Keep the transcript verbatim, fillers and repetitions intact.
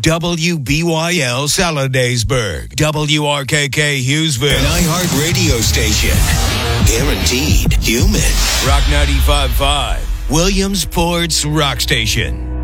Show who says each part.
Speaker 1: W B Y L Saladaysburg, W R K K Hughesville, an iHeart radio station. Guaranteed human. Rock ninety-five point five, Williamsport's Rock Station.